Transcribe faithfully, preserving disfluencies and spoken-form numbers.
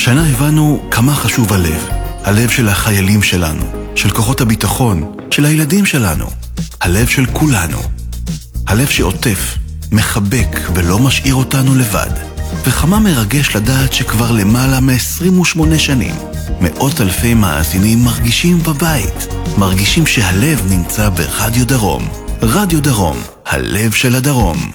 השנה הבנו כמה חשוב הלב. הלב של החיילים שלנו, של כוחות הביטחון, של הילדים שלנו. הלב של כולנו. הלב שעוטף, מחבק ולא משאיר אותנו לבד. וכמה מרגש לדעת שכבר למעלה מ-עשרים ושמונה שנים מאות אלפי מאזינים מרגישים בבית, מרגישים שהלב נמצא ברדיו דרום. רדיו דרום, הלב של הדרום.